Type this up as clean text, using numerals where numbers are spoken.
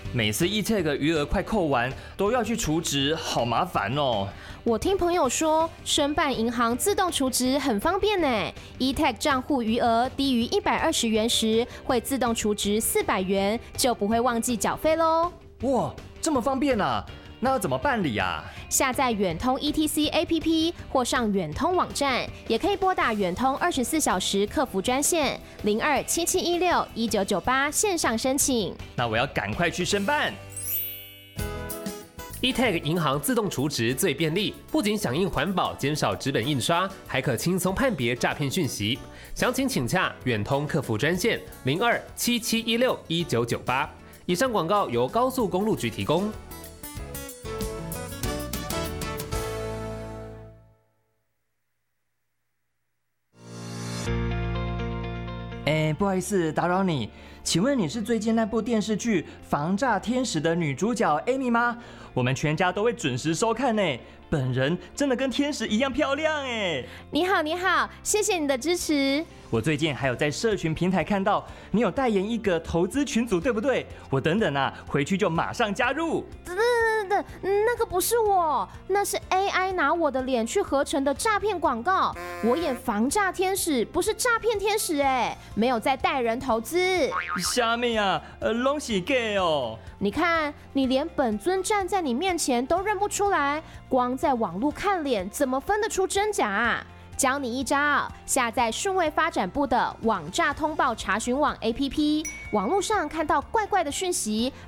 每次 eTag 余额快扣完，都要去储值，好麻烦哦。 我听朋友说，申办银行自动储值很方便呢。eTag 账户余额低于120元时，会自动储值400元，就不会忘记缴费喽。 哇，这么方便啊！那要怎么办理啊？ 下载远通 ETC APP 或上远通网站，也可以拨打远通24小时客服专线0277161998线上申请。 那我要赶快去申办。 eTag 银行自动储值最便利，不仅响应环保，减少纸本印刷，还可轻松判别诈骗讯息。详情请洽远通客服专线0277161998。以上广告由高速公路局提供。 不好意思打扰你，请问你是最近那部电视剧《防诈天使》的女主角 Amy 吗？我们全家都会准时收看呢，本人真的跟天使一样漂亮哎！ 你好，你好，谢谢你的支持。 我最近还有在社群平台看到你有代言一个投资群组，对不对？我等等啊，回去就马上加入。 那个不是我，那是 AI 拿我的脸去合成的诈骗广告。我演防诈天使，不是诈骗天使哎，没有在带人投资。 虾米啊，拢是假哦！ 你看，你连本尊站在你面前都认不出来，光在网络看脸，怎么分得出真假啊？教你一招，下载数位发展部的网诈通报查询网 APP， 网络上看到怪怪的讯息，